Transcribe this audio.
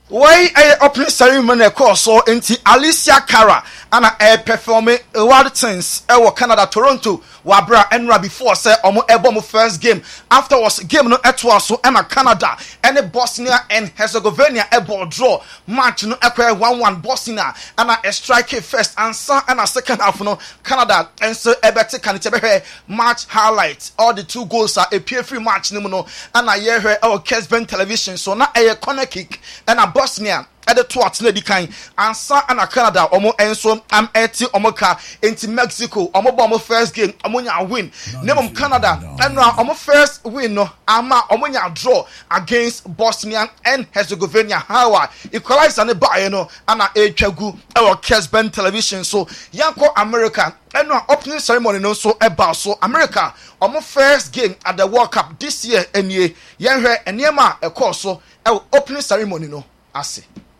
Why opening ceremony course so into Alicia Cara and performing wild things Canada Toronto wabra enra before say omo ebo first game afterwards game no etwa so Emma Canada and Bosnia and Herzegovina ebo draw match no ekwa 1-1 Bosnia and a strike first and a second half no Canada and so ebete kan tebe match highlights all the 2 goals are a free match no and a year our Kesben television so na a corner kick and a Bosnia at the twat lady kind and San and Canada omo enso am eti omo ka into Mexico omo bomb first game omo nya win name Canada and omo first win no ama omo nya draw against Bosnia and Herzegovina how equalize and buy no and etwagu our Kesben television so yanko America and opening ceremony no so about so America omo first game at the World Cup this year and ye yen hwe enema e course so opening ceremony no ase